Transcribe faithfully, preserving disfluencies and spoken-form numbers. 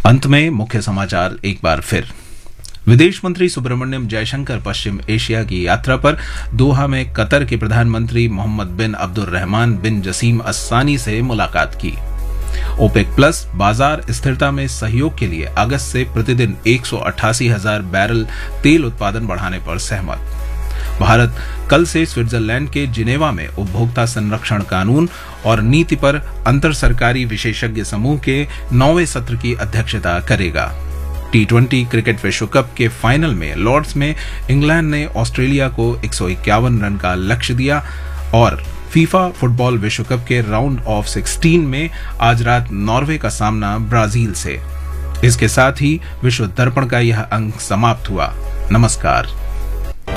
अंत में मुख्य समाचार एक बार फिर। विदेश मंत्री सुब्रमण्यम जयशंकर पश्चिम एशिया की यात्रा पर दोहा में कतर के प्रधानमंत्री मोहम्मद बिन अब्दुर्रहमान बिन जसीम अस्सानी से मुलाकात की। ओपेक प्लस बाजार स्थिरता में सहयोग के लिए अगस्त से प्रतिदिन एक सौ अट्ठासी हजार बैरल तेल उत्पादन बढ़ाने पर सहमत। भारत कल से स्विट्जरलैंड के जिनेवा में उपभोक्ता संरक्षण कानून और नीति पर अंतर सरकारी विशेषज्ञ समूह के नौवें सत्र की अध्यक्षता करेगा। टी ट्वेंटी क्रिकेट विश्व कप के फाइनल में लॉर्ड्स में इंग्लैंड ने ऑस्ट्रेलिया को एक सौ इक्यावन रन का लक्ष्य दिया और फीफा फुटबॉल विश्व कप के राउंड ऑफ सिक्सटीन में आज रात नॉर्वे का सामना ब्राजील से। इसके साथ ही विश्व दर्पण का यह अंक समाप्त हुआ। नमस्कार।